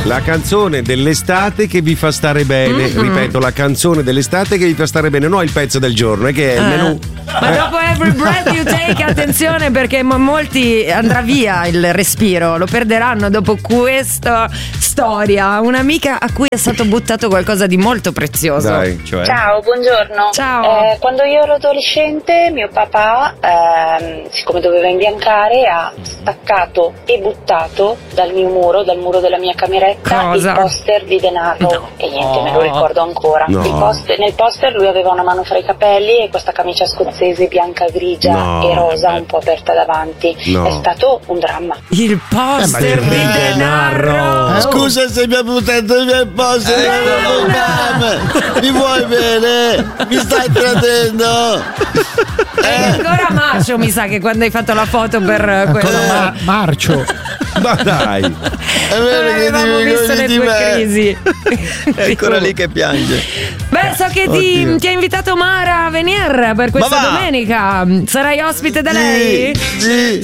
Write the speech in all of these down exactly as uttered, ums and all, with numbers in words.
La canzone dell'estate che vi fa stare bene. Mm-hmm. Ripeto, la canzone dell'estate che vi fa stare bene, non il pezzo del giorno, è che è il eh. menù. Ma eh. dopo Every Breath You Take, attenzione, perché mo- molti andrà via il respiro, lo perderanno dopo questa storia. Un'amica a cui è stato buttato qualcosa di molto prezioso. Dai, cioè. Ciao, buongiorno. Ciao. Eh, quando io ero adolescente, mio papà, ehm, siccome doveva imbiancare, ha staccato e buttato dal mio muro, dal muro della mia cameretta, Cosa? il poster di Denaro. No. E niente, me lo ricordo ancora. No. Il poster, nel poster lui aveva una mano fra i capelli e questa camicia scozzese bianca, grigia No. e rosa, un po' aperta davanti. No. È stato un dramma. Il poster Eh, ma di di Denaro. Eh, Scusa se mi ha buttato il mio posto. Eh, Mi vuoi bene? Mi stai tradendo? È ancora Macio, mi sa, che quando hai fatto la foto per quello. Ma- Marcio. Ma dai. È Non vero che ti avevamo visto le vergogni di tue me. crisi. È ancora lì che piange. Beh, so che ti, ti ha invitato Mara a venire per questa Ma va! domenica. Sarai ospite da lei? Sì.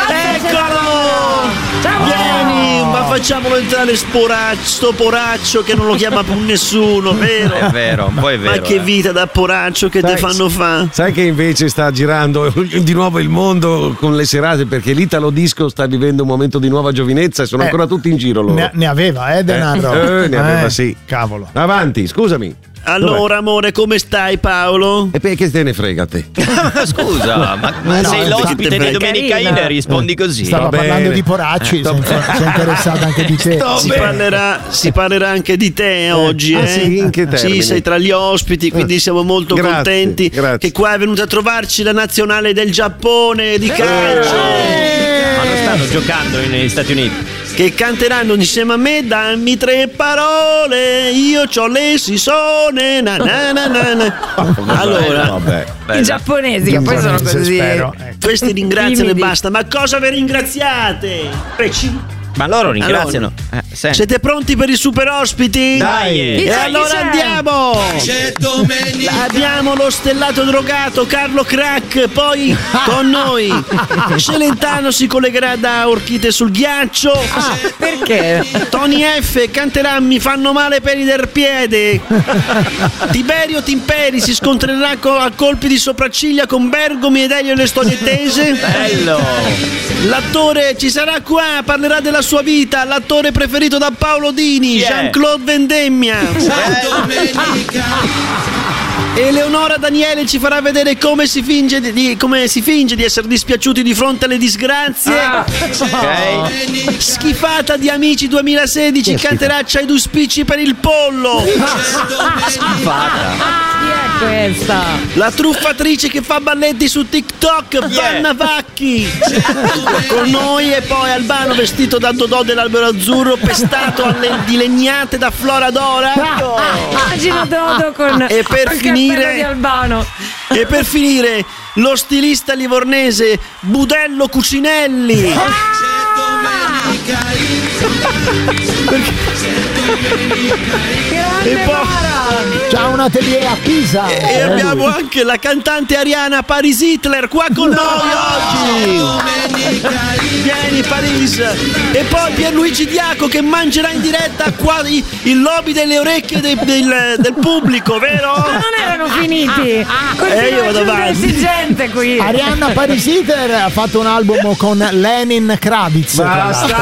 Eccolo! Ciao! Vieni, ma facciamolo entrare sporaccio, sto poraccio che non lo chiama più nessuno, vero? È vero, un po' è vero. Ma che eh. vita da poraccio che Sai- te fanno fa? Sai che invece sta girando di nuovo il mondo con le serate, perché l'Italo Disco sta vivendo un momento di nuova giovinezza e sono Eh, ancora tutti in giro loro. Ne, ne aveva, eh, Denaro. Eh, eh, ne aveva, sì. Cavolo. Avanti, scusami. Allora, amore, come stai, Paolo? E perché te ne frega a te? Scusa, ma, ma no, sei è l'ospite perché di te Domenica frega. In e rispondi così? Stava Va parlando bene. di poracci, Sto si è si è interessato anche di te. Sto Si bene. parlerà, si parlerà anche di te oggi, Ah, eh? sì? In che termini? Sì, sei tra gli ospiti, quindi siamo molto Grazie, contenti grazie. che qua è venuta a trovarci la nazionale del Giappone di calcio. Ma non stanno giocando negli Stati Uniti? Che canteranno insieme a me, dammi tre parole, io c'ho le sisone, na na na na na. Allora, Vabbè. I giapponesi che poi sono così. Spero. Ecco. questi ringraziano e Timidi. basta, ma cosa vi ringraziate? Preci- Ma loro ringraziano. Eh, senti. Siete pronti per i super ospiti? Dai. Chi E c'è, chi allora c'è? andiamo! Abbiamo lo stellato drogato Carlo Crack, poi con noi Celentano si collegherà da Orchite sul ghiaccio. Ah, perché? Tony F canterà Mi fanno male i peli del piede. Tiberio Timperi si scontrerà co- a colpi di sopracciglia con Bergomi ed Elio e le storie tese. Bello. L'attore ci sarà qua, parlerà della sua vita, l'attore preferito da Paolo Dini, Chi è? Jean-Claude Vendemmia. Eleonora Daniele ci farà vedere come si finge di, di- come si finge di essere dispiaciuti di fronte alle disgrazie. Ah, ok. Schifata di Amici duemilasedici canterà C'hai due spicci per il pollo. Chi è questa? La truffatrice che fa balletti su TikTok, Vanna Vacchi. Con noi e poi Albano vestito da Dodò dell'Albero Azzurro, pestato alle, di legnate da Flora Dora. Immagino Dodo con E per il finire- cappello di Albano. E per finire lo stilista livornese Budello Cucinelli. Grande E poi- Mara! C'ha un atelier a Pisa. E Eh, abbiamo lui. anche la cantante Ariana Paris Hitler qua con noi oggi. Vieni Paris. E poi Pierluigi Diaco che mangerà in diretta qua i- il lobby delle orecchie dei- del, del pubblico, vero? Ma non erano finiti. Continua Eh, io a vado aggiungersi avanti. gente qui. Arianna Paris Hitler ha fatto un album con Lenin Kravitz. tra Basta. l'altro.